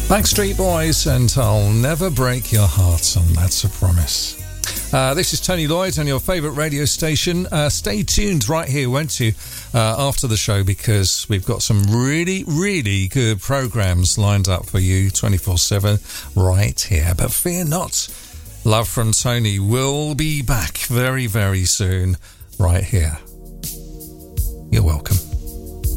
Backstreet Boys and I'll Never Break Your Heart, and that's a promise. This is Tony Lloyd on your favourite radio station. Stay tuned right here, won't you, after the show, because we've got some really, really good programmes lined up for you 24/7 right here. But fear not, Love from Tony will be back very, very soon right here. You're welcome.